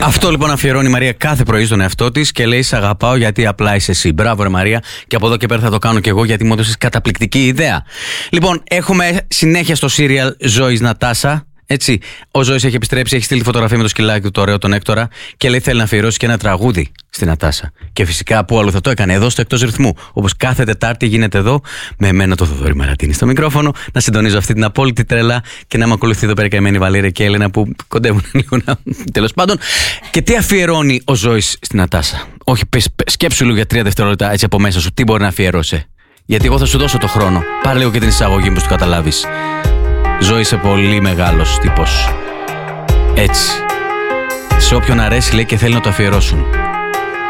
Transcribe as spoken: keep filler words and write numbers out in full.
Αυτό λοιπόν αφιερώνει η Μαρία κάθε πρωί στον εαυτό της και λέει: «Σ' αγαπάω γιατί απλά είσαι εσύ». Μπράβο, ρε Μαρία, και από εδώ και πέρα θα το κάνω κι εγώ γιατί μου έδωσες καταπληκτική ιδέα. Λοιπόν, έχουμε συνέχεια στο σύριαλ Ζωής Νατάσα. Έτσι, ο Ζωής έχει επιστρέψει, έχει στείλει φωτογραφία με το σκυλάκι του, το ωραίο, τον Έκτορα, και λέει θέλει να αφιερώσει και ένα τραγούδι στην Νατάσα. Και φυσικά πού άλλο θα το έκανε, εδώ στο Εκτός Ρυθμού. Όπως κάθε Τετάρτη γίνεται εδώ, με εμένα το Θοδωρή Μαρατίνη στο μικρόφωνο, να συντονίζω αυτή την απόλυτη τρέλα και να με ακολουθεί εδώ πέρα καημένη Βαλήρια και Έλενα που κοντεύουν λίγο να. Τέλος πάντων. Και τι αφιερώνει ο Ζωής στην Νατάσα? Όχι, πες, σκέψου λίγο για τρία δευτερόλεπτα έτσι από μέσα σου, τι μπορεί να αφιερώσει. Γιατί εγώ θα σου δώσω το χρόνο. Πάρε λίγο και την εισαγωγή μου, το καταλάβεις. Ζωή, είσαι πολύ μεγάλος τύπος. Έτσι. Σε όποιον αρέσει λέει και θέλει να το αφιερώσουν.